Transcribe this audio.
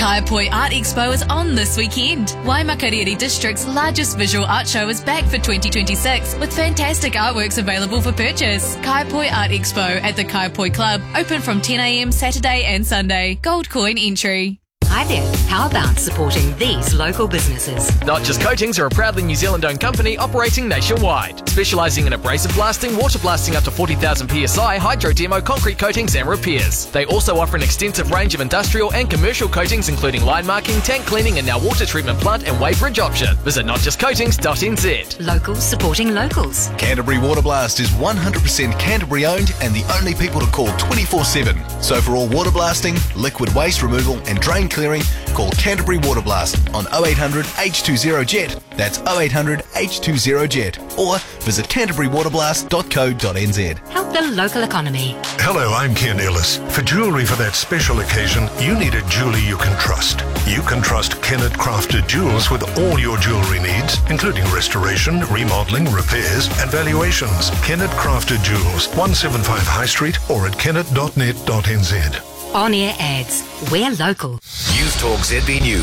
Kaiapoi Art Expo is on this weekend. Waimakariri District's largest visual art show is back for 2026 with fantastic artworks available for purchase. Kaiapoi Art Expo at the Kaiapoi Club, open from 10 a.m. Saturday and Sunday. Gold coin entry. Hi there, how about supporting these local businesses? Not Just Coatings are a proudly New Zealand-owned company operating nationwide, specialising in abrasive blasting, water blasting up to 40,000 psi, hydro demo, concrete coatings and repairs. They also offer an extensive range of industrial and commercial coatings including line marking, tank cleaning and now water treatment plant and wave bridge option. Visit notjustcoatings.nz. Locals supporting locals. Canterbury Waterblast is 100% Canterbury owned and the only people to call 24/7. So for all water blasting, liquid waste removal and drain clearing, call Canterbury Waterblast on 0800 H20 JET. That's 0800 H20 JET. Or visit canterburywaterblast.co.nz. Help the local economy. Hello, I'm Ken Ellis. For jewellery for that special occasion, you need a jeweller you can trust. You can trust Kennett Crafted Jewels with all your jewellery needs, including restoration, remodelling, repairs and valuations. Kennett Crafted Jewels, 175 High Street or at kennett.net.nz. On-air ads. We're local. News Talk ZB News.